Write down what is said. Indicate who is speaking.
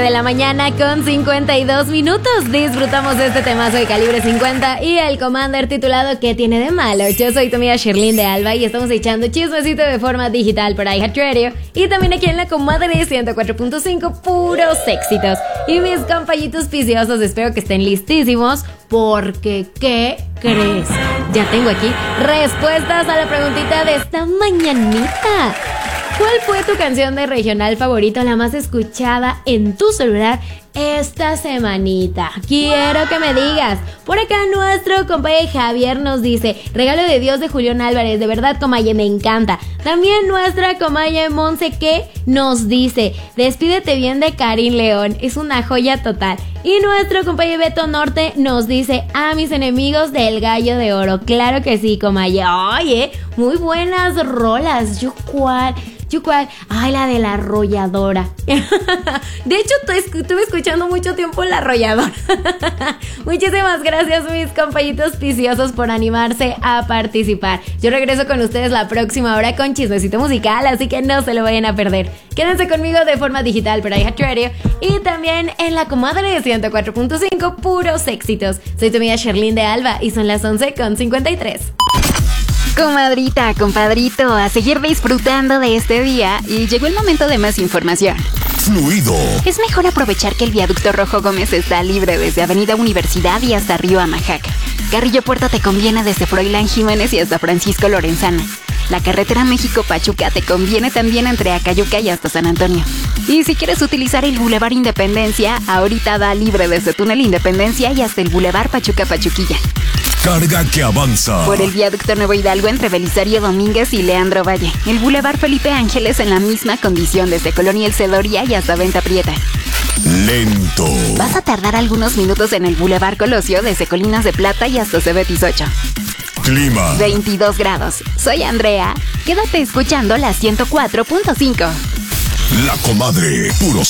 Speaker 1: De la mañana con 52 minutos. Disfrutamos de este temazo de Calibre 50 y el Commander titulado ¿Qué tiene de malo? Yo soy tu amiga Sherlyn de Alba y estamos echando chismecito de forma digital por iHeartRadio y también aquí en la Comadre 104.5, puros éxitos. Y mis compañitos viciosos, espero que estén listísimos porque ¿qué crees? Ya tengo aquí respuestas a la preguntita de esta mañanita. ¿Cuál fue tu canción de regional favorito, la más escuchada en tu celular esta semanita? Quiero que me digas. Por acá nuestro compadre Javier nos dice: Regalo de Dios de Julián Álvarez, de verdad comaye, me encanta. También nuestra comaye Monse que nos dice: Despídete bien de Karin León, es una joya total. Y nuestro compadre Beto Norte nos dice: A mis enemigos del Gallo de Oro. Claro que sí, comaye. Oye, muy buenas rolas. ¿Yo cuál? Ay, la de La Arrolladora. De hecho, estuve escuchando mucho tiempo La Arrolladora. Muchísimas gracias, mis compañitos viciosos, por animarse a participar. Yo regreso con ustedes la próxima hora con chismecito musical, así que no se lo vayan a perder. Quédense conmigo de forma digital por iHeartRadio y también en la Comadre de 104.5, puros éxitos. Soy tu amiga Sherlyn de Alba y son las 11:53.
Speaker 2: Comadrita, compadrito, a seguir disfrutando de este día y llegó el momento de más información.
Speaker 3: Fluido.
Speaker 2: Es mejor aprovechar que el viaducto Rojo Gómez está libre desde Avenida Universidad y hasta Río Amajac. Carrillo Puerto te conviene desde Froilán Jiménez y hasta Francisco Lorenzana. La carretera México-Pachuca te conviene también entre Acayuca y hasta San Antonio. Y si quieres utilizar el Boulevard Independencia, ahorita da libre desde Túnel Independencia y hasta el Boulevard Pachuca-Pachuquilla.
Speaker 3: Carga que avanza.
Speaker 2: Por el viaducto Nuevo Hidalgo entre Belisario Domínguez y Leandro Valle. El Boulevard Felipe Ángeles en la misma condición desde Colonia El Cedoria y hasta Venta Prieta.
Speaker 3: Lento.
Speaker 2: Vas a tardar algunos minutos en el Boulevard Colosio desde Colinas de Plata y hasta Cebetis 8.
Speaker 3: Clima.
Speaker 2: 22 grados. Soy Andrea. Quédate escuchando la 104.5.
Speaker 3: La Comadre, puros